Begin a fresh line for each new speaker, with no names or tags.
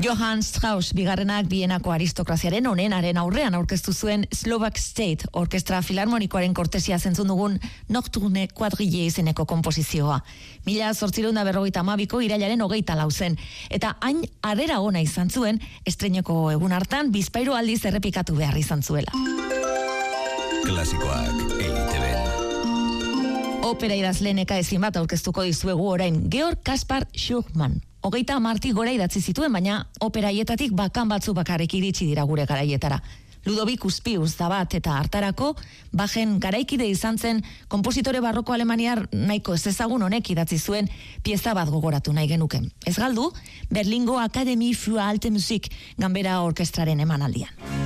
Johann Strauss bigarrenak Bienako aristokraziaren onenaren aurrean aurkeztu zuen Slovak State Orkestra Filarmonikoaren kortesia zentzun dugun Nocturne Quadrille izeneko konposizioa. 1852ko irailaren 24 zen, eta hain harrera ona izan zuen, estreineko egun hartan bizpahiru aldiz errepikatu behar izan zuela.
Klasikoak EITB.
Opera idazleneka ezin bat aurkeztuko dizuegu orain, Georg Kaspar Schumann. 30 marti gora idatzi zituen, baina opera haietatik bakan batzu bakarrik iritsi dira gure garaietara. Ludovicus Pius da bat, eta hartarako Bachen garaikide izan zen konpositore barroko alemaniar nahiko ez ezagun honek idatzi zuen pieza bat gogoratu nahi genuke. Ez galdu, Berlingo Akademie für Alte Musik ganbera orkestraren emanaldian.